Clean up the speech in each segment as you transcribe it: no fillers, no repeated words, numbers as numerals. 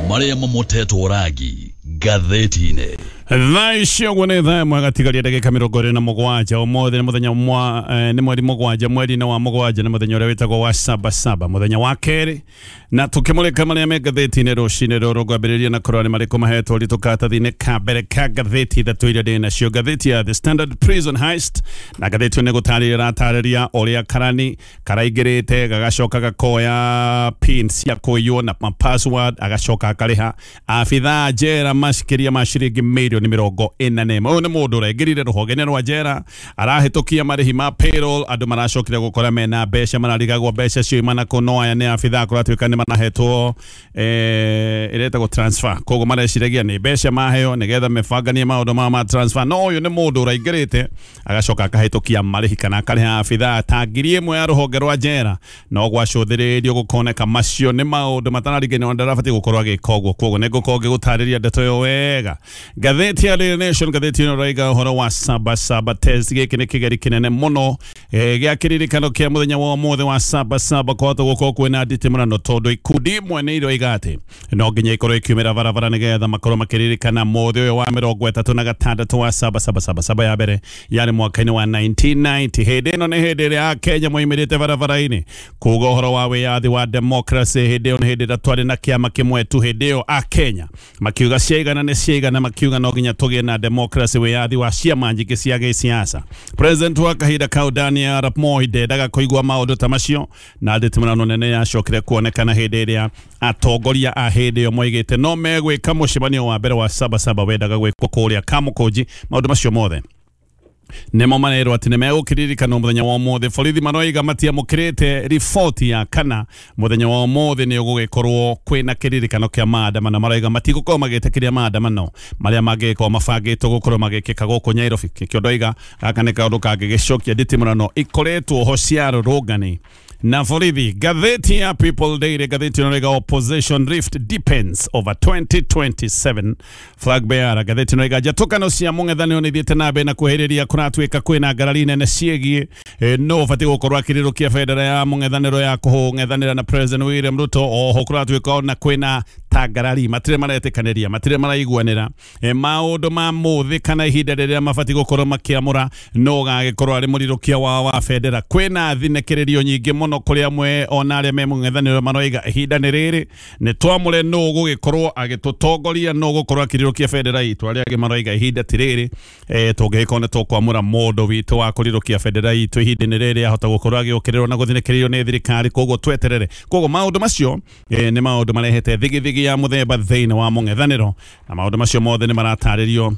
Maria Momoteto Oragi gatheti-ine Thaisho gwene thaa mwagatigaria ndagika 27 omothe ni muthenya ni mweri mugwanja mweri na wa mugwanja ni muthenya uria witagwo wa saba muthenya wa keri na tukimulika maria me gatheti-ine rucine ruru gwambiriria na korani mariko mahetwo ritukatathine ka mbere ka gatheti ithatu iria ndi nacio gatheti ya The Standard Prison Heist na gatheti ni gutariria ratariria uria karani karaingirite gagacoka gakoya pin cia kuiywo na password agacoka akariha afitha jera mashikiria mashiringi milioni 40 uyu ni mundu urengirire ruhongene rwa jera arahitukia marihi ma payroll andu maracokire gukora mena mbeca mararigagwo mbeca cio imana kunoya ni afitha kuratwika ni manahetwo iretagwo transfer koguo mareciragia ni mbeca maheo nigetha mebanganie maundu ma transfer no uyu ni mundu uraingirite agacoka akahitukia marihi kana akariha afitha ta ngiri imwe ya ruhonge rwa jera no gwacuthiririo gukoneka macio ni maundu matanarigene wandarabati gukorwo agikogwo koguo nigukorwo ngigutariria ndeto yo wega gatheti ya Daily Nation gatheti ino raiga uhoro wa saba test giki ni kigeri kinene muno gia kiririkano kia muthenya wa mothe wa saba kwata guko kwina nditimurano tondu ikundi imwe ni iro igate no nginya ikorwo ikiumira barabara nigetha makorwo makiririkana mothe uyo wa 36 wa saba ya mbere yani mwaka-ini wa 1990 hindi ino ni hindi ria Kenya moimirite barabara-ini kuga uhoro wa wiyathi wa democracy hindi ino ni hindi ria twari na kiama kimwe tu hindi iyo a Kenya makiuga ciaigana ni ciaigana makiuga no nginya tugie na democracy wiyathi wa ciama nyingi cia gisiasa president wa kahinda kau Daniel Arap Moi ndendaga kuigua maundu ta macio na nditimurano nene yacokire kuonekana hindi iria atongoria a hindi iyo moigite no megwika mucemanio wa mbere wa saba wendaga gwikwo kuria Kamukunji maundu macio mothe nemo manero ati nemegukiririkana muthenya wa mothe borithi maroiga matiamukirite riboti ya kana muthenya wa mothe ni ugugikorwo kwina kiririkano kia maandamano maroiga matigukorwo magitikiria maandamano maria magiko mabangitwo gukorwo magikika guku Nairobi kiondoiga gaka ni kaundu kangigicokia nditimurano ikoretwo ho cia rugani na borithi gatheti ya People Daily gatheti ino rega opposition rift deepens over 2027 flag bearer gatheti ino rega jatukano cia mung'ethaniro ni thiete na na kuhiriria kuratwika kwina ngarari nene ciegie no bati gukorwo akirirukia federa ya mung'ethaniro ya kuhung'ethanira na President William Ruto oho kuratwika na kwina tagarari matire maretikaniria matire maraiguanira maundu ma muthi kana ihinda riria mabati gukorwo makiamura no gagikorwo ari murirukia wa federa kwina thinekererio nyingi muno kuri amwe ona aria me mung'ethaniro maroiga ihinda ni riri ni twamure no gugikorwo agitutongoria no gukorwo akirirukia federa itu aria maroiga ihinda ti riri tungikone tukwamura mundu witu wa kurirukia federa itu ihinda ni riri ahota gukorwo agiukirirwo na guthinekererio ni thirikari koguo tweterere koguo maundu macio ni maundu marehete thigi ya muthemba thiini wa mung'ethaniro na maundu macio mothe ni marataririo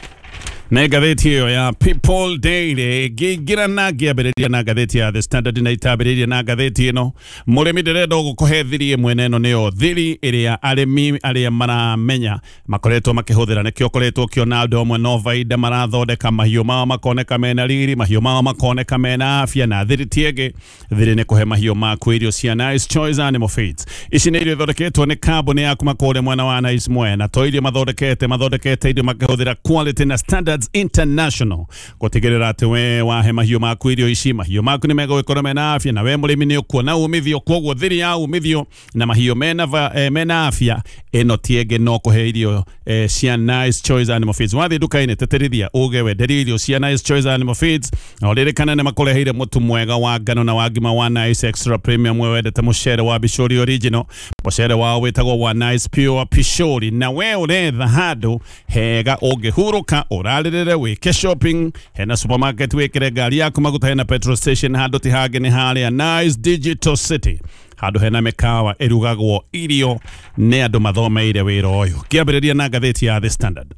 na gatheti hiyo ya People Daily gigira na giambiriria na gatheti ya The Standard na itabiriria na gatheti ino murimi ndirenda gukuhe thiri mwene no niyo thiri iria arimi aria maramenya makoretwo makihuthira nikio koretwo kiona andu amwe no vaida marathondeka mahiu mao makoneka mena riri mahiu mao makoneka mena afya na thiri tiege thiri ni kuhe mahiu maku irio cia Nice Choice Animal Feeds ici ni irio thondeketwo ni kambuni yaku makore mwena wa Nice mwena to irio mathondekete irio makihuthira quality na standard International kutigirira ati we wahe mahiu maku irio ici mahiu maku ni mega gukora mena afya na we murimi ni ukuona umithio kwoguo thiri ya umithio na mahiu mena afya eno tiege no kuhe irio cia Nice Choice Animal Feeds wathi duka-ini teterithia uge we irio cia Nice Choice Animal Feeds oririkana ni makureheire mutu mwega wa ngano na wagima wa Nice Extra Premium we wendete mucere wa Bishori Original mucere wa witagwo wa Nice Pure Bishori na we uretha handu hega ungihuruka urarire wike shopping hena supermarket wikire ngari yaku maguta hena petrol station handu tihage ni haria Nice Digital City handu hena mikawa irugagwo irio ne andu mathomeire wira uyu kiambiriria na gatheti ya The Standard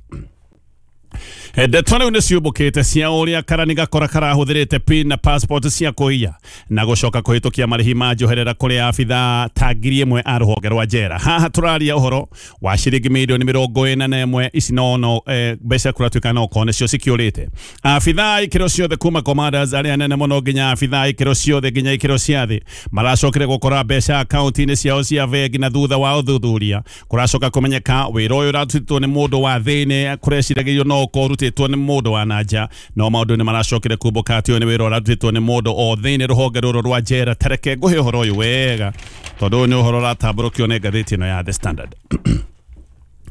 Detone unesiubukite cia uria karani gakora karahuthirite pin na passport cia kuiya na gucoka kuhitukia marihi ma njoherera kuri afitha ta ngiri imwe a ruhonge rwa jera haha turaria uhoro wa ciringi milioni 41 ici no mbeca kuratwika no kone cio cikiurite afitha ikiro ciothe kuma commanders aria nene muno nginya afitha ikiro ciothe nginya ikiro cia thi maracokire gukora mbeca account-ini ciao cia bengi na thutha wa uthuthuria kuracoka kumenyeka wira uyu ratutwo ni mundu wa thini kureciragirio no korutitwo ni mundu wa nanja no maundu ni maracokire kubuka atio ni wira ratutwo ni mundu o thini ruhonge ruru rwa jera tareke nguhe uhoro uyu wega tondu ni uhoro ratamburukio ni ngatheti ino ya The Standard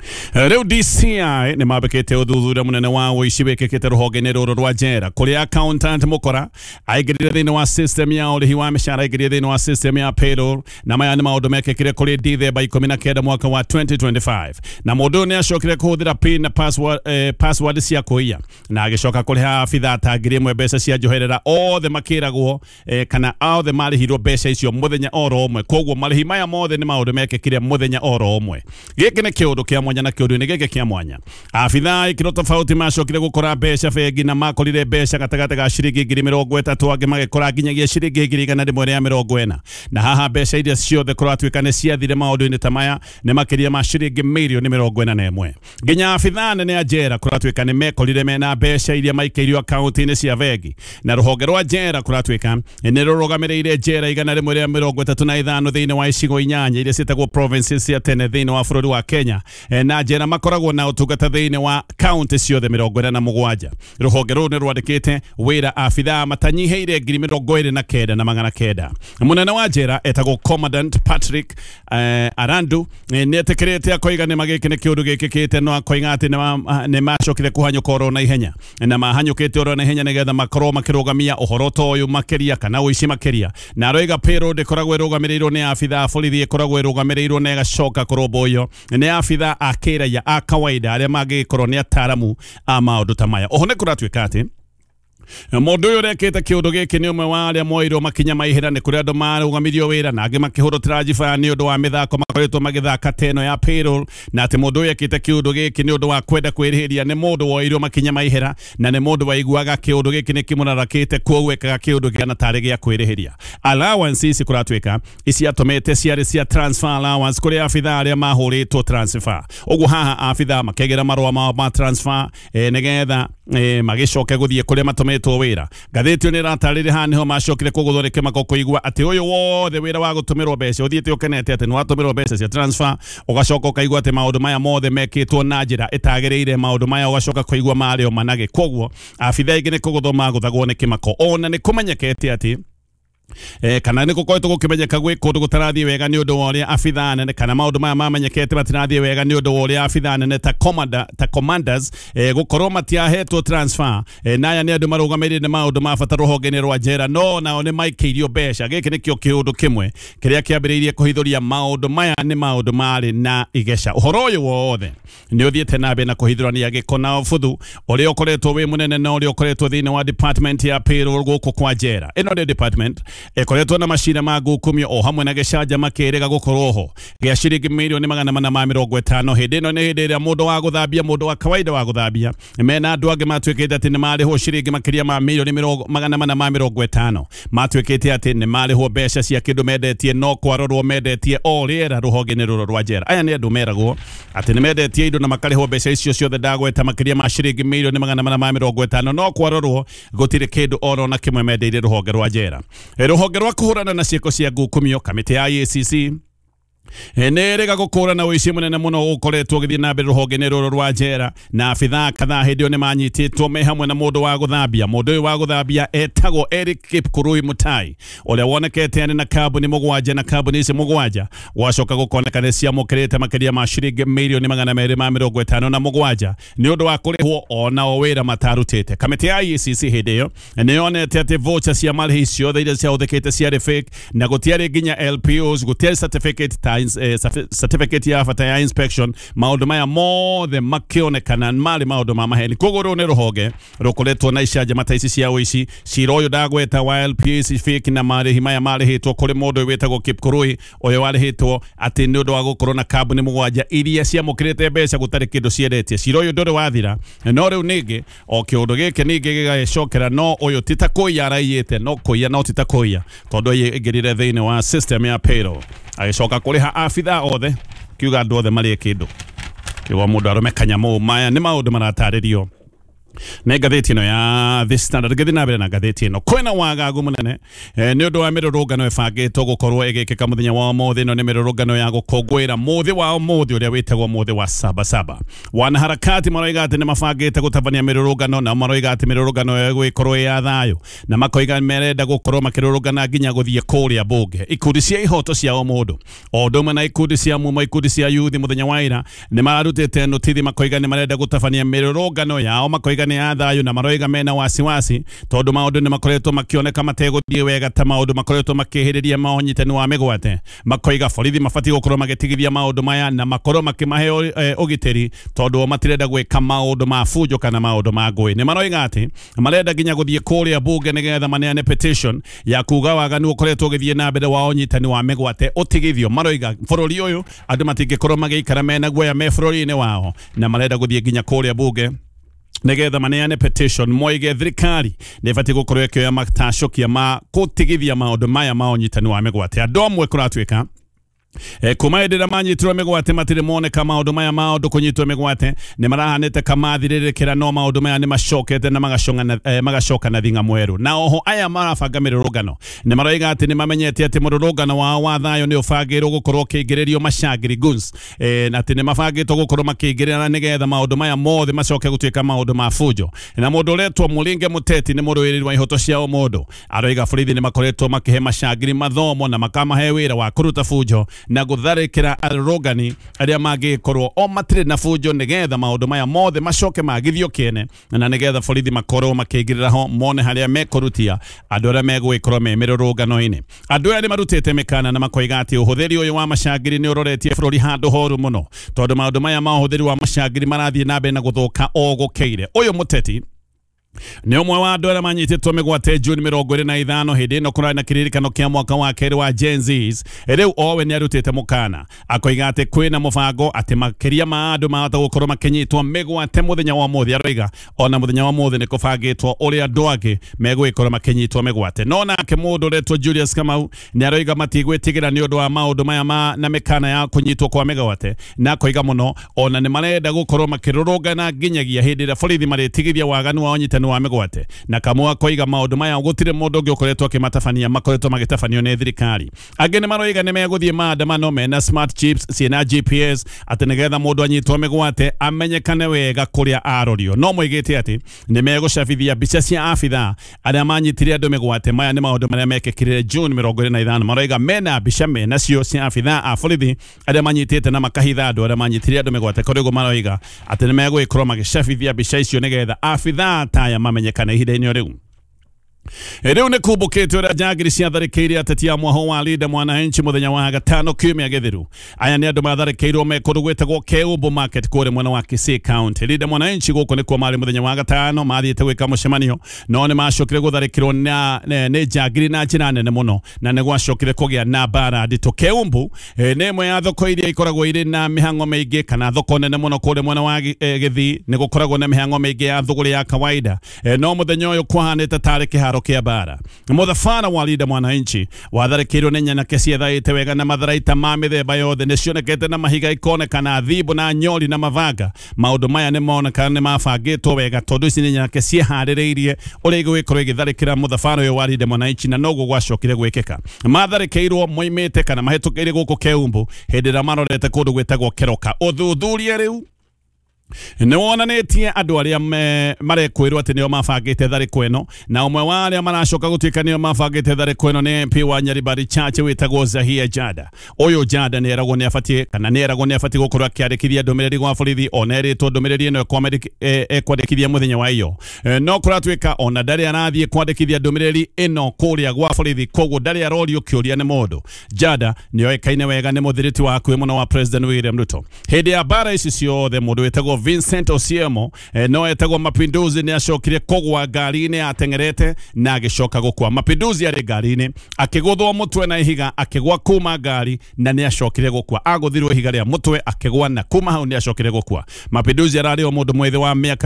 Rĩu DCI nĩ mabekete ũthuthuria mũnene wa ũici wĩkĩkĩte rũhonge-inĩ rũrũ rwa njera kũrĩa accountant mũkora aingĩrire thĩinĩ wa system ya ũrĩhi wa mĩcara aingĩrire thĩinĩ wa system ya payroll na maya nĩ maũndũ mekĩkire kũrĩ Dithemba 19 mwaka wa 2025 na mũndũ ũyũ nĩ acokire kũhũthĩra pin na password cia kũiya na agĩcoka kũrĩha abithaa ta ngiri ĩmwe mbeca cia njoherera othe makĩragwo kana othe marĩhirwo mbeca icio mũthenya oro ũmwe koguo marĩhi maya mothe nĩ maũndũ mekĩkire mũthenya oro ũmwe gĩkĩ nĩ kĩũndũ kĩa mwanya na kĩũndũ-inĩ gĩkĩ kĩa mwanya abithaa ikĩro tofauti macokire gũkora mbeca bengi na makorire mbeca gatagatĩ ga ciringi 30,000 angĩ magĩkora nginyagia ciringi 140 na haha mbeca iria ciothe kũratuĩka nĩ ciathire maũndũ-inĩ ta maya nĩ makĩria ma ciringi mirioni 41 nginya abithaa nene a njera kũratuĩka nĩ mekorire mena mbeca iria maikĩirio akaunti-inĩ cia bengi na rũhonge rwa njera kũratuĩka nĩ rũrũgamĩrĩire njera 135 thĩinĩ wa icigo 8 iria ciĩtagwo provinces cia tene thĩinĩ wa bũrũri wa Kenya na njera makoragwo na ũtungata thĩinĩ wa kaunti ciothe 47 rũhonge rũu nĩ rwandĩkĩte wĩra abithaa matanyihĩire 29,900 mũnene wa njera etagwo Commandant Patrick Arandu nĩ etĩkĩrĩte akoiga nĩ magĩkĩ nĩ kĩũndũ gĩkĩkĩte no akoiga atĩ nĩ macokire kũhanyũka oro na ihenya na mahanyũkĩte oro na ihenya nĩgetha makorwo makĩrũgamia ũhoro ta ũyũ makĩria kana ũici makĩria na aroiga payroll ndĩkoragwo ĩrũgamĩrĩirwo nĩ abithaa borithi ĩkoragwo ĩrũgamĩrĩirwo na ĩgacoka kũrũmbũiyo nĩ abithaa a kĩraia a kawaida arĩa mangĩkorwo nĩ ataramu a maũndũ ta maya oho nĩ kũratuĩka atĩ mũndũ ũyũ ũrekĩte kĩũndũ gĩkĩ nĩ ũmwe wa arĩa moirwo makinya maihera nĩ kũrĩa andũ marũgamirio wĩra na angĩ makĩhũrwo jiba nĩ ũndũ wa mĩthako makoretwo magĩthaka teno ya payroll na atĩ mũndũ ũyũ ekĩte kĩũndũ gĩkĩ nĩ ũndũ wa kwenda kwĩrĩhĩria nĩ mũndũ woirwo makinya maihera na nĩ mũndũ waiguaga kĩũndũ gĩkĩ nĩ kĩmũrarakĩte koguo ekaga kĩũndũ kĩana tarĩ gĩa kwĩrĩhĩria allowance ici kũratuĩka ici atũmĩte ciarĩ cia transfer allowance kũrĩ abithaa arĩa mahũrĩtwo transfer ũguo haha abithaa makegera marũa mao ma transfer nĩgetha magĩcoke gũthiĩ kũrĩa matũmĩtwo wĩra ngathĩti nĩ ratarĩria haha nĩho macokire kũgũthwo nĩ kĩmako kũigua atĩ ũyũ wothe wĩra wa gũtũmĩrwo mbeca ũthiĩte ũkenete atĩ nĩ watũmĩrwo mbeca cia transfer ũgacoka ũkaigua atĩ maũndũ maya mothe mekĩtwo na njĩra ĩtagĩrĩire maũndũ maya ũgacoka kũigua marĩ o manage koguo abithaa ingĩ nĩ kũgũthwo magũthagwo nĩ kĩmako ona nĩ kũmenyekete atĩ kana nĩ gũkoretwo gũkĩmenyeka gwĩ kũndũ gũtarathiĩ wega nĩ ũndũ wa ũrĩa abithaa nene kana maũndũ maya mamenyekete matirathiĩ wega nĩ ũndũ wa ũrĩa abithaa nene ta commanders gũkorwo matiahetwo transfer na aya nĩ andũ marũgamĩrĩire maũndũ ma bata rũhonge-inĩ rwa njera no nao nĩ maikĩirio mbeca gĩkĩ nĩkĩo kĩũndũ kĩmwe kĩrĩa kĩambĩrĩirie kũhithũria maũndũ maya nĩ maũndũ marĩ na igeca ũhoro ũyũ wothe nĩ ũthiĩte na mbere na kũhithũrania gĩko na ũbũthũ ũrĩa ũkoretwo wĩ mũnene na ũrĩa ũkoretwo thĩinĩ wa department ya payroll gũkũ kwa njera ĩno nĩ department ekoretwo na macira ma ngukumio o hamwe na gĩcanjama kĩrĩga gũkorwo ho gĩa ciringi mirioni 450 hĩndĩ ĩno nĩ hĩndĩ ĩrĩa mũndũ wa gũthambia mũndũ wa kawaida wa gũthambia mena andũ angĩ matuĩkĩte atĩ nĩ marĩhwo ciringi makĩria ma mirioni 450 matuĩkĩte atĩ nĩ marĩhwo mbeca cia kĩndũ mendetie no kwarorwo mendetie o rĩera rũhonge-inĩ rũrũ rwa njera aya nĩ andũ meragwo atĩ nĩ mendetie indo na makarĩhwo mbeca icio ciothe ndagweta makĩria ma ciringi mirioni 450 no kwarorwo gũtirĩ kĩndũ oro na kĩmwe mendeire rũhonge rwa njera rũhonge rwa kũhũrana na ciĩko cia ngukumio kamĩtĩ ya IEACC nĩrĩga gũkũrana ũici mũnene mũno ũkoretwo ũgĩthiĩ na mbere rũhonge-inĩ rũrũ rwa njera na abithaa kadhaa hĩndĩ ĩyo nĩ manyitĩtwo me hamwe na mũndũ wa gũthambia mũndũ ũyũ wa gũthambia etagwo Eric Kipkurui Mutai ũrĩa wonekete arĩ na kambuni mũgwanja na kambuni ici mũgwanja gwacoka gũkoneka nĩ ciamũkĩrĩte makĩria ma ciringi mirioni 257 nĩ ũndũ wa kũrĩhwo ona o wĩra matarutĩte kamĩtĩ ya IEACC hĩndĩ ĩyo nĩ yonete atĩ voucher cia marĩhi ciothe iria ciahũthĩkĩte ciarĩ fake na gũtiarĩ nginya LPOs gũtiarĩ certificate ya bata ya inspection maũndũ maya mothe makĩonekana marĩ maũndũ ma maheni koguo rũu nĩ rũhonge rũkoretwo na icanjama ta ici cia ũici cira ũyũ ndagweta wa LPS fake na marĩhi maya marĩhĩtwo kũrĩ mũndũ wĩtagwo Kipkurui ũyũ warĩhĩtwo atĩ nĩ ũndũ wa gũkorwo na kambuni mũgwanja iria ciamũkĩrĩte mbeca gũtarĩ kĩndũ ciendetie cira ũyũ ndũrĩ wathira no rĩu ningĩ o kĩũndũ gĩkĩ ningĩ gĩgacokera no ũyũ ti ta kũiya araiyĩte no kũiya no ti ta kũiya tondũ aingĩrire thĩinĩ wa system ya payroll agĩcoka kũrĩha abithaa othe kiuga andũ othe marĩ kĩndũ kiuga mũndũ arũme kanyamũ maya nĩ maũndũ maratarĩrio na ngatheti ino ya The Standard gethi na mbere na ngatheti ino kwena wagagu munene ni undu wa mirurungano ibangitwo gukorwo igikika muthenya wa umuthi no ni mirurungano ya gukongwira muthi wa umuthi uria witagwo muthi wa Sabasaba. Wanaharakati maroiga ati ni mabangite gutabania mirurungano na maroiga ati mirurungano ya gwikorwo ya thayo na makoiga merenda gukorwo makirurungana nginya guthie kuria bunge ikundi cia ihoto cia umundu o ndumwe na ikundi cia mumo ikundi cia yuthi muthenya wa ira ni marutite notithi makoiga ni marenda gutabania mirurungano yao makoiga ni athayo na maroiga mena wasiwasi tondu maundu ni makoretwo makioneka mateguthie wega ta maundu makoretwo makihiriria maonyitani wa migwate makoiga borithi mabati gukorwo magitigithia maundu maya na makorwo makimahe ugitiri tondu matirenda gwika maundu ma fujo kana maundu ma ngui ni maroiga ati marenda nginya guthie kuria bunge nigetha maneane petition ya kuga waganu ukoretwo githie na mbere wa onyitani wa migwate utigithio maroiga bururi uyu andu matingikorwo magiikara mena guoya me bururi-ini wao na marenda guthie nginya kuria bunge nigetha maneane petition moige thirikari nibati gukorwo ikioya matacokia ma gutigithia maundu maya ma onyitani wa migwate andu amwe kuratwika kuma ndira manyitirwo migwate matire moneka maundu maya maundu kunyitwo migwate ni marahanite kamathirirekera no maundu maya ni macokete na magacoka na thinga mweru na oho aya marabanga mirurungano ni maroiga ati ni mamenyete ati mururungano wa thayo ni ubangirwo gukorwo kingiririo macangiri guns na ati ni mabangitwo gukorwo makingirira nigetha maundu maya mothe macoke gutwika maundu ma fujo na mundu uretwo Mulinge Muteti ni muruiriri wa ihoto cia umundu aroiga borithi ni makoretwo makihe macangiri mathomo na makamahe wira wa kuruta fujo na gutharikira arogani aria magikorwo o matire na fujo nigetha maundu maya mothe macoke magithio kiene na nigetha borithi makorwo makigirira ho mone haria mekurutia andu aria megwikorwo me mirurungano-ini andu aria marutite mikana na makoiga ati uhuthiri uyu wa macangiri ni uroretie bururi handu horu muno tondu maundu maya ma uhuthiri wa macangiri marathie na mbere na guthuka o gukeire uyu Muteti ni umwe wa andu aria manyititwo migwate June 25 hindi ino kurari na kiririkano kia mwaka wa keri wa Gen Zs riu owe ni arutite mukana akoiga ati kwina mubango ati makiria ma andu mahota gukorwo makinyitwo migwate muthenya wa muthi aroiga ona muthenya wa muthi ni kubangitwo uria andu angi megwikorwo makinyitwo migwate no nake mundu retwo Julius Kamau ni aroiga matigwitigira ni undu wa maundu maya na mikana ya kunyitwo kwa migwate na akoiga muno ona ni marenda gukorwo makirurungana nginyagia hindi ria borithi maritigithia waganu wa onyitani wa migwate na Kamau akoiga maundu maya gutire mundu ungi ukoretwo akimatafania makoretwo magitafanio ni thirikari angi ni maroiga ni meguthie maandamano mena smart chips ciina GPS ati nigetha mundu anyitwo migwate amenyekane wega kuria arorio no moigite ati ni megucabithia mbica cia abitha aria manyitire andu migwate maya ni maundu maria mekekire June 25 maroiga mena mbica mena cio cia abitha a borithi aria manyitite na makahitha andu aria manyitire andu migwate korigo maroiga ati ni megwikorwo magicabithia mbica icio nigetha abitha taya mamenyekane ihinda-ini riu riu ni kumbukite uria njagiri ciatharikire ateti a mwaho wa Linda Mwananchi muthenya wa gatano kiumia githiru aya ni andu matharikirwo me kundu gwitagwo Keumbu Market kuri mwena wa Kisii County Linda Mwananchi guku ni kuo mari muthenya wa gatano mathiite gwika mucemanio no ni macokire gutharikirwo ni njagiri na njira nene muno na ni gwacokire kugia na bara ndito Keumbu ni imwe ya thoko iria ikoragwo iri na mihango maingi kana thoko nene muno kuri mwena wa Githii ni gukoragwo na mihango maingi ya thuguri ya kawaida no muthenya uyu kwahanite tari kiharo kia bara muthafana wa Linda Mwananchi watharikirwo ni nyanake ciethaite wega na matharaita ma mithemba yothe ni cionekete na mahiga ikonekana thibu na nyori na mavanga maundu maya ni monekana ni mabangitwo wega tondu ici ni nyanake cihaririirie uria igwikorwo igitharikira muthafana uyu wa Linda Mwananchi na noguo gwacokire gwikika matharikirwo moimite kana mahetukire guku Keumbu hindi ria marorete kundu gwitagwo Keroka uthuthuria riu ni wonanitie andu aria marekwirwo ati nio mabangite thariko ino na umwe wa aria maracoka gutwika nio mabangite thariko ino ni MP wa Nyaribari Chache witagwo Zahia Jada uyu Jada ni eragwo ni afatie kana ni eragwo ni afatie gukorwo akiandikithia ndumiriri gwa borithi ona eritwo ndumiriri ino kwandikithia muthenya wa iyo no kuratwika ona ndari arathie kwandikithia ndumiriri ino kuria gwa borithi koguo ndari arorio kiuria ni mundu Jada ni oekaine wega ni muthiriti wa kwi muno wa President William Ruto hindi ya bara ici ciothe mundu witagwo Vincent Osiemo no etagwo Mapinduzi ni acokire kogwa ngari-ini atengerete na agicoka gukwa Mapinduzi ari ngari-ini akiguthwo mutwe na ihiga akigwa kuma ngari na ni acokire gukwa aguthirwo ihiga ria mutwe akigwa na kuma hau ni acokire gukwa Mapinduzi arari o mundu mwithi wa miaka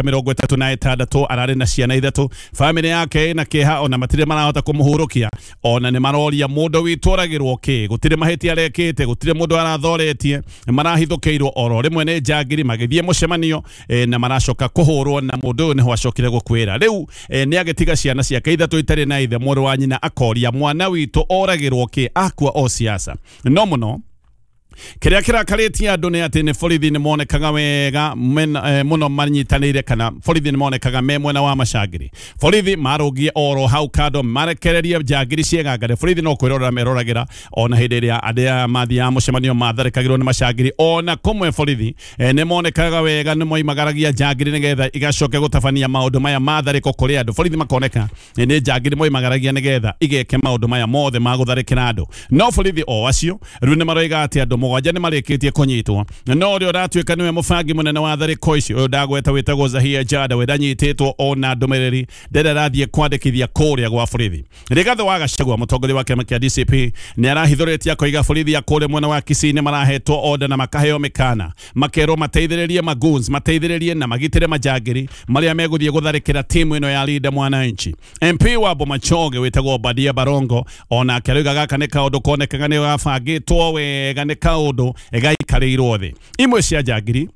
36 arari na ciana ithatu family yake na kiha ona matire marahota kumuhurukia ona ni maroria mundu wituragirwo ki gutire mahiti arekite gutire mundu arathoretie marahithukiirwo oro rimwe ni njagiri magithie mucemani mucemanio na maracoka kuhurwo na mundu ne hwacokire gukwira riu ni agetiga ciana ciake ithatu itari na ithe muru wa nyina akoria mwana witu oragirwo ki akwa o siasa no muno kiria kirakaritie andu ni ati ni borithi ni monekaga wega muno manyitanire kana borithi ni monekaga me mwena wa macangiri borithi marugie oro hau kando marekereria njangiri ciegangare borithi no kwirora meroragira ona hindi iria adia mathia mucemanio matharikagirwo ni macangiri ona kumwe borithi ni monekaga wega ni moimagaragia njangiri nigetha igacoke gutabania maundu maya mathariko kuri andu borithi makoneka ni njangiri moimagaragia nigetha igeke maundu maya mothe magutharikira andu no borithi o acio riu ni maroiga ati andu mugwanja ni marikitie kunyitwo no rio ratuika niwe mubangi munene wa thariko ici uyu ndagweta witagwo Zahia Jada we ndanyititwo ona ndumiriri nderathie kwandikithia kuria gwa borithi Rigathi wa Gachagua mutongoria wa kiama kia DCP ni arahithuritie koiga borithi ya kuria mwena wa Kisii ni marahetwo order na makaheo mikana makero mateithiririe magoons mateithiririe na magitire majangiri maria meguthie gutharikira timu ino ya Linda Mwananchi MP wa Bomachoge witagwo Badia Barongo ona akiruga gaka ni kaundu konekaga ni gabangitwo wega ni kaundu egaikarĩirwo thĩ imwe cia njangiri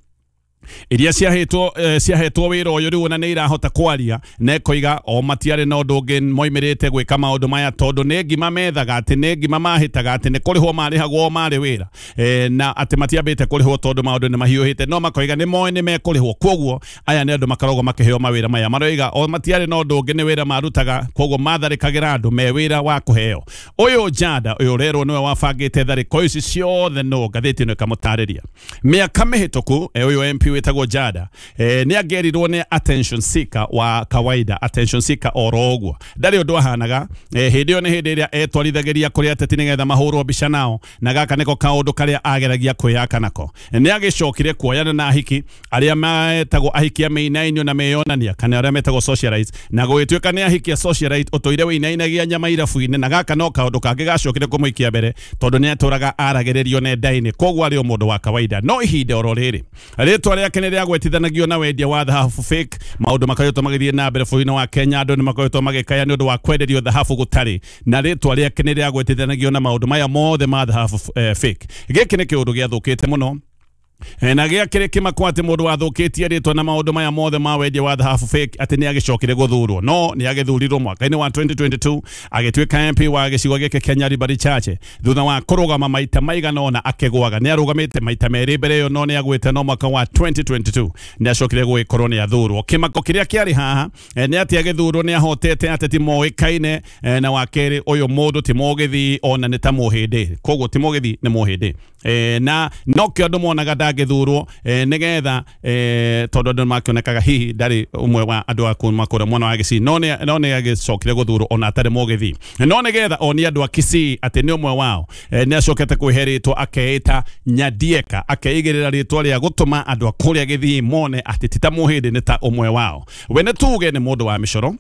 iria ciahetwo wira uyu riu na ni irahota kwaria na koiga o matiare no ndungi moimirite gwika maundu maya tondu ni ngima methaga ati ni ngima mahitaga ati ni kurihwo marihagwo mari wira na ati matiambite kurihwo tondu maundu ni mahiuhite no makoiga ni moe ni mekurihwo koguo aya ni andu makarogwo makiheo mawira maya maroiga o matiare no ndungi ni wira marutaga koguo matharikagira andu me wira wa kuheo uyu Jada uyu rero niwe wabangite thariko ici ciothe no ngathiti no kamutariria miaka mihituku uyu MP witagwo Jada ni agerirwo ni attention seeker wa kawaida attention seeker orogwo ndari undu ahanaga hindi yo ni hindi iria etwarithagiria kuri ateti nigetha mahurwo mbica nao na gaka niko kaundu karia ageragia kwiyaka nako ni agicokire kuoyana na ahiki aria metagwo ahiki ameinainio na meyonania kana aria metagwo socialite na gwituika ni ahiki socialite utoire winainagia nyama irafu-ini na gaka no kaundu kangi gacokire kumuikia mbere tondu ni aturaga arageririo nenda-ini koguo ari mundu wa kawaida no ihinde oro riri ritwa riake ni riagwetithanagio na wendia wa thahabu fake maundu makoretwo magithie na mbere bũrũri-inĩ wa Kenya andu ni makoretwo magikaya ni undu wa kwenderio thahabu gutari na ritwa riake ni riagwetithanagio na maundu maya mothe ma thahabu fake giki ni kiundu giathukite muno na gĩa kĩrĩ kĩmakwo atĩ mũndũ wathũkĩtie rĩtwa na maũndũ maya mothe ma wendia wa thahabu fake atĩ nĩ agĩcokire gũthurwo no nĩ agĩthurirwo mwaka-inĩ wa 2022 agĩtuĩka MP wa gĩcigo gĩkĩ kĩa Nyaribari Chache thutha wa kũrũgama maita maigana ũna akĩgwaga nĩ arũgamĩte maita merĩ mbere ĩyo no nĩ agwĩte no mwaka wa 2022 nĩ acokire gũgĩkorwo nĩ athurwo kĩmako kĩrĩa kĩarĩ haha nĩ atĩ agĩthurwo nĩ ahotete ateti moĩkaine na wa kerĩ ũyũ mũndũ ti mũgĩthi ona nĩ ta mũhĩndĩ koguo ti mũgĩthi nĩ mũhĩndĩ na no kĩo andũ monaga ndagĩthurwo nigetha tondu andũ makĩonekaga hihi ndarĩ ũmwe wa andũ a kuma kũrĩa mwena wa Kisii no nĩ agĩcokire gũthurwo ona atarĩ mũgĩthi no nigetha oni andũ a Kisii atĩ nĩ ũmwe wao nĩ acokete kwĩhe rĩtwa akeĩta Nyandieka akeigĩrĩra rĩtwa rĩa gũtũma andũ a kũrĩa Gĩthii mone atĩ ti ta mũhĩndĩ nĩ ta ũmwe wao we nĩ tuge nĩ mũndũ wa mĩcoro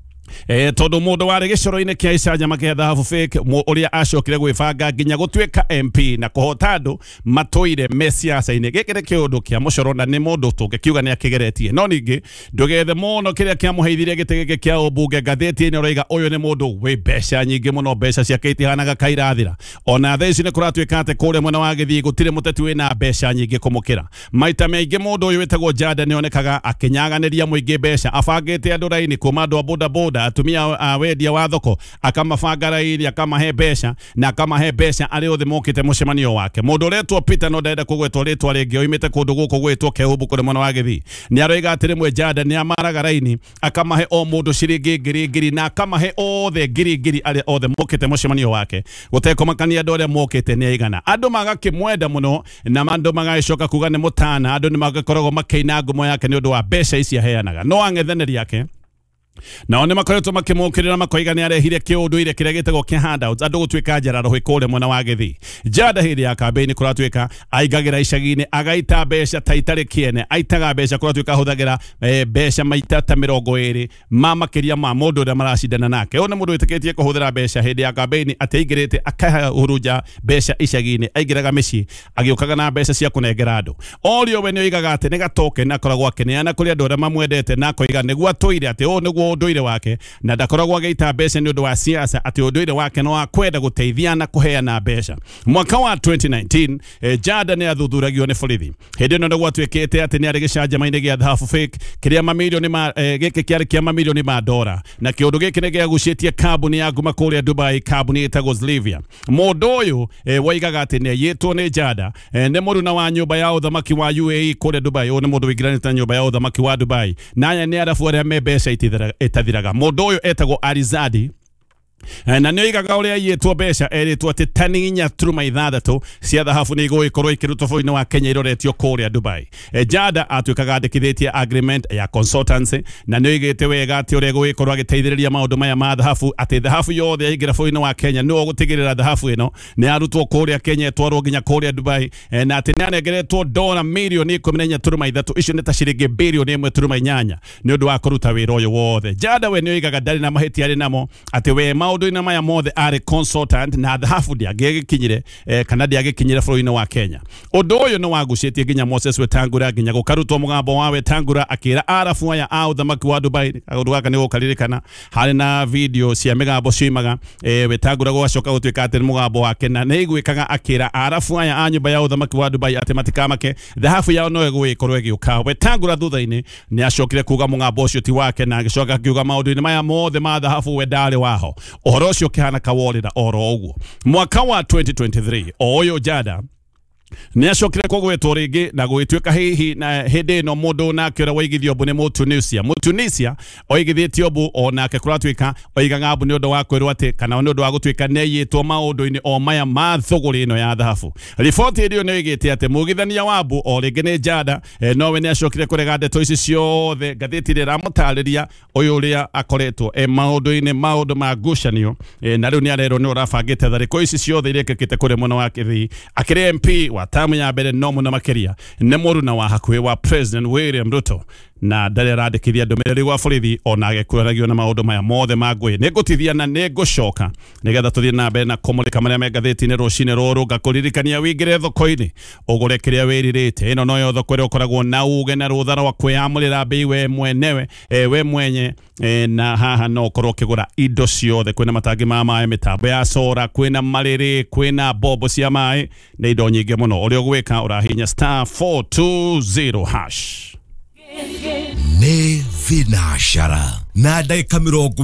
tondu mundu wari gicoro-ini kia icanjama kia thahabu fake uria acokire gwibanga nginya gutuika MP na kuhota andu matuire me siasa-ini giki ni kiundu kia mucoro na ni mundu tungikiuga ni akigeretie no ningi ndugethe muno kiria kia muheithirie giti giki kia ubunge ngatheti-ini uroiga uyu ni mundu wi mbeca nyingi muno mbeca ciake itihanaga kairathira ona thaa ici ni kuratuika ati kuria mwena wa Githii gutire muteti wina mbeca nyingi kumukira maita maingi mundu uyu witagwo Jada ni onekaga akinyaganiria muingi mbeca abangite andu raini kuma andu a boda boda atumia wendia wa thoko akamabanga raini akamahe mbeca na akamahe mbeca ari othe mokite mucemanio wake mundu uretwo Peter no ndenda kugwetwo ritwa ringi oimite kundu guku gwetwo Kehumbu kuri mwena wa Githii ni aroiga ati rimwe Jada ni amaraga raini akamahe o mundu ciringi ngiri na akamahe othe ngiri ari othe mokite mucemanio wake gutekomakania andu aria mokite ni aigana andu magakimwenda muno na andu magacoka kuga ni mutana andu ni magakoragwo makeina ngumo yake ni undu wa mbeca ici aheanaga no ang'ethanĩri yake nao nĩ makoretwo makĩmũkĩrĩra makoiga nĩ arehire kĩũndũire kĩrĩa gĩtagwo kĩa handouts andũ gũtuĩka njara rũhĩ kũrĩa mwena wa Githii Jada hĩndĩ ya kambĩini kũratuĩka aingagĩra icagi-inĩ agaita mbeca ta itarĩ kĩene aitaga mbeca kũratuĩka ahũthagĩra mbeca maita ta 20 ma makĩria ma mũndũ ũrĩa maracindana nake ũyũ nĩ mũndũ wĩtĩkĩtie kũhũthĩra mbeca hĩndĩ ya kambĩini atĩ aingĩrĩte akahurunja mbeca icagi-inĩ aingĩraga mĩciĩ agĩũkaga na mbeca cia kũnengera andũ orio we nĩ oigaga atĩ nĩ gatoke na akoragwo akĩneana kũrĩ andũ arĩa mamwendete na akoiga nĩguo atũire atĩ ũũ nĩguo unduire wake na ndakoragwo agĩita mbeca nĩ ũndũ wa siasa atĩ unduire wake no akwenda gũteithia na kũheana mbeca. Mwaka wa 2019 Jada nĩ athuthuragio nĩ borithi. Hĩndĩ ĩno nĩ gwatuĩkĩte atĩ nĩ arĩ gĩcanjama-inĩ gĩa thahabu fake kĩrĩa mamirioni ma gĩkĩ kĩarĩ kĩa mamirioni ma dora, na kĩũndũ gĩkĩ nĩ gĩagucĩtie kambuni ya nguma kũrĩa Dubai, kambuni ĩtagwo Zlivia. Mũndũ ũyũ woigaga atĩ nĩ aiyĩtwo nĩ Jada, nĩ mũruna wa nyũmba ya ũthamaki wa UAE kũrĩa Dubai. Ũyũ nĩ mũndũ wĩingĩranĩte na nyũmba ya ũthamaki wa Dubai, na aya nĩ arabu arĩa me mbeca itathiraga. Mũndũ ũyũ etagwo Alizadi, na nĩ oigaga ũrĩa aiyĩtwo mbeca erĩtwo atĩ tani 4.6 cia thahabu nĩ igũgĩkorwo ikĩrutwo bũrũri-inĩ wa Kenya iroretio kũrĩa Dubai. Jada atuĩkaga andĩkithĩtie agreement ya consultancy, na nĩ oigĩte wega atĩ ũrĩa egũgĩkorwo agĩteithĩrĩria maũndũ maya ma thahabu, atĩ thahabu yothe yaingĩra bũrũri-inĩ wa Kenya nĩ ũgũtigĩrĩra thahabu ĩno nĩ yarutwo kũrĩa Kenya ĩtwarwo nginya kũrĩa Dubai, na atĩ nĩ anengeretwo dora mirioni 14.3, icio nĩ ta ciringi birioni 1.8 nĩ ũndũ wa kũruta wĩra ũyũ wothe. Jada we nĩ oigaga ndarĩ na mahĩtia arĩ namo, atĩ we maũndũ-inĩ maya mothe arĩ consultant na thahabu ndĩagĩkinyire kana ndĩagĩkinyire bũrũri-inĩ wa Kenya. Ũndũ ũyũ nĩ wagucĩtie nginya Moses Wetangula, nginya gũkarutwo mũgambo wa Wetangula akĩra arabu aya a ũthamaki wa Dubai. Kaũndũ gaka nĩ gũkaririkana harĩ na video cia mĩgambo ciumaga Wetangula gũgacoka gũtuĩka atĩ mũgambo wake, na nĩ iguĩkaga akĩra arabu aya a nyũmba ya ũthamaki wa Dubai atĩ matikamake, thahabu yao no ĩgũgĩkorwo ĩgĩũka. Wetangula thutha-inĩ nĩ acokire kuga mũgambo ũcio ti wake, na agĩcoka akiuga maũndũ-inĩ maya mothe ma thahabu we ndarĩ waho. Ũhoro ũcio ũkĩhana kaworĩra oro ũguo. Mwaka wa 2023 ũyũ Jada nĩ acokire kũgwetwo rĩngĩ na gũgĩtuĩka hihi na hĩndĩ ĩno mũndũ nake ũrĩa waigithio mbu nĩ Mũtunisia oigithĩtio mbu onake kũratuĩka oigaga mbu nĩ ũndũ wa kwĩrwo atĩ kana nĩ ũndũ wa gũtuĩka nĩ aiyĩtwo maũndũ-inĩ o maya ma thũgũrĩ ĩno ya thahabu. Riboti ĩrĩa nĩ oigĩte atĩ mũgithania wa mbu o rĩngĩ nĩ Jada, nowe nĩ acokire kũrega ndeto ici ciothe. Ngathĩti ĩrĩa ĩramũtarĩria ũyũ ũrĩa akoretwo maũndũ-inĩ maũndũ ma ngucanio, na rĩu nĩ arerwo nĩ ũrabangĩte tharĩko ici ciothe iria ikĩkĩte kũrĩ mwena wa Kĩthii. Akĩrĩ MP wa tamu ya mbere no mũno makĩria nĩ mũruna wa hakuhĩ wa President William Ruto, na ndarĩ arandĩkithia ndũmĩrĩri gwa borithi ona agĩkũragio na maũndũ maya mothe ma ngũĩ. Nĩ ngũtithia na nĩ ngũcoka nĩgetha tũthiĩ na mbere na kũmũrĩka marĩa me ngathĩti-inĩ rũcinĩ rũrũ. Ngakũririkania wĩingĩre thoko-inĩ ũgũre kĩrĩa wĩrirĩte. Ĩno noyo thoko ĩrĩa ũkoragwo na uge na rũtha rwa kwĩyamũrĩra mbei we mwenewe we mwenye, na haha no ũkorwo ũkĩgũra indo ciothe. Kwĩna matangi ma maĩ, mĩtambo ya sora, kwĩna marĩrĩ, kwĩna mbombo cia maĩ na indo nyingĩ mũno. Ũrĩa ũgwĩka ũrahihinya *420#. Nĩ Vinashara na ndagĩka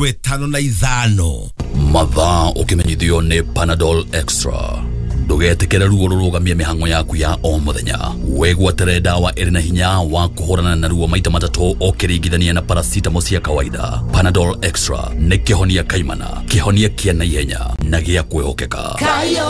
55 mathaa ũkĩmenyithio nĩ Panadol Extra. Ndũgetĩkĩre ruo rũrũgamie mĩhang'o yaku ya o mũthenya. Wĩgwatĩre ndawa ĩrĩ na hinya wa kũhũrana na ruo maita matatũ ũkĩringithania na paracetamol cia kawaida. Panadol Extra nĩ kĩhonia kaimana, kĩhonia kĩa naihenya na gĩa kwĩhokeka.